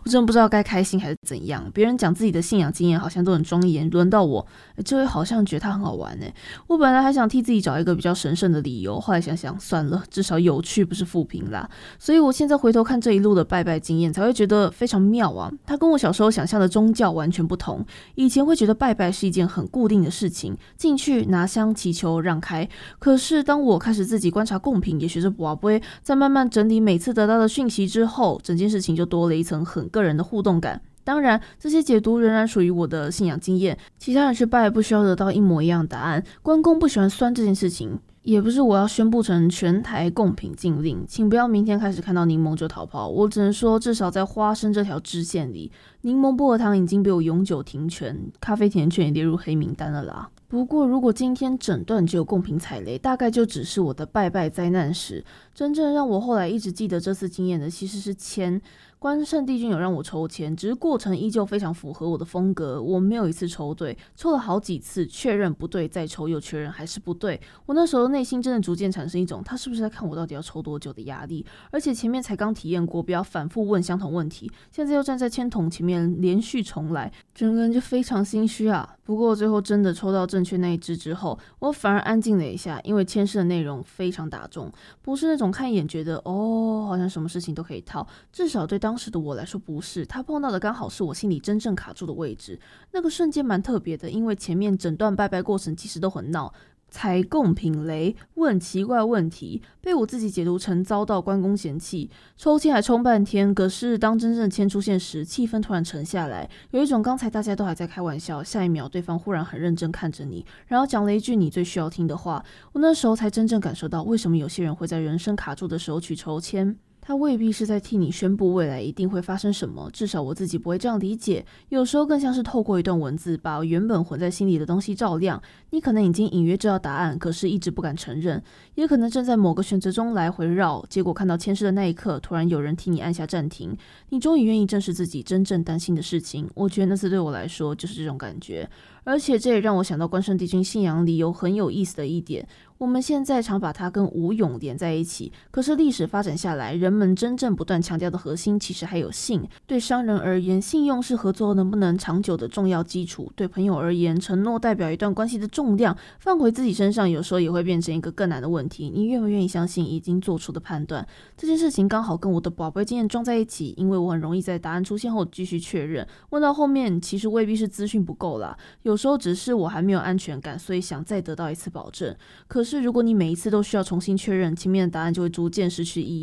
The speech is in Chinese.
我真的不知道该开心还是怎样。别人讲自己的信仰经验好像都很庄严，轮到我，这位好像觉得他很好玩欸。我本来还想替自己找一个比较神圣的理由，后来想想算了，至少有趣不是负评啦。所以我现在回头看这一路的拜拜经验，才会觉得非常妙啊。它跟我小时候想象的宗教完全不同。以前会觉得拜拜是一件很固定的事情，进去拿香祈求让开。可是当我开始自己观察贡品，也学着跋杯，在慢慢整理每次得到的讯息之后，整件事情就多了一层很个人的互动感。当然，这些解读仍然属于我的信仰经验，其他人去拜不需要得到一模一样的答案。关公不喜欢酸这件事情，也不是我要宣布成全台贡品禁令，请不要明天开始看到柠檬就逃跑。我只能说，至少在花生这条支线里，柠檬薄荷糖已经被我永久停权，咖啡甜圈也列入黑名单了啦。不过如果今天整段只有贡品踩雷，大概就只是我的拜拜灾难史。真正让我后来一直记得这次经验的其实是签。关圣帝君有让我抽签，只是过程依旧非常符合我的风格，我没有一次抽对，抽了好几次，确认不对再抽，又确认还是不对。我那时候内心真的逐渐产生一种他是不是在看我到底要抽多久的压力，而且前面才刚体验过不要反复问相同问题，现在又站在签筒前面连续重来，整个人就非常心虚啊。不过最后真的抽到正确那一支之后，我反而安静了一下，因为签诗的内容非常打中，不是那种看一眼觉得好像什么事情都可以套，至少对当时的我来说不是。他碰到的刚好是我心里真正卡住的位置，那个瞬间蛮特别的，因为前面整段拜拜过程其实都很闹，踩贡品雷，问奇怪问题，被我自己解读成遭到关公嫌弃，抽签还冲半天。可是当真正的签出现时，气氛突然沉下来，有一种刚才大家都还在开玩笑，下一秒对方忽然很认真看着你，然后讲了一句你最需要听的话。我那时候才真正感受到为什么有些人会在人生卡住的时候去抽签。他未必是在替你宣布未来一定会发生什么，至少我自己不会这样理解。有时候更像是透过一段文字，把原本混在心里的东西照亮。你可能已经隐约知道答案，可是一直不敢承认，也可能正在某个选择中来回绕，结果看到签诗的那一刻，突然有人替你按下暂停，你终于愿意正视自己真正担心的事情。我觉得那次对我来说就是这种感觉。而且这也让我想到关圣帝君信仰里有很有意思的一点，我们现在常把它跟武勇连在一起，可是历史发展下来，人们真正不断强调的核心其实还有信。对商人而言，信用是合作能不能长久的重要基础；对朋友而言，承诺代表一段关系的重量。放回自己身上，有时候也会变成一个更难的问题，你愿不愿意相信已经做出的判断？这件事情刚好跟我的宝贝经验装在一起，因为我很容易在答案出现后继续确认，问到后面其实未必是资讯不够啦，有时候只是我还没有安全感，所以想再得到一次保证。可是如果你每一次都需要重新确认，前面的答案就会逐渐失去意义。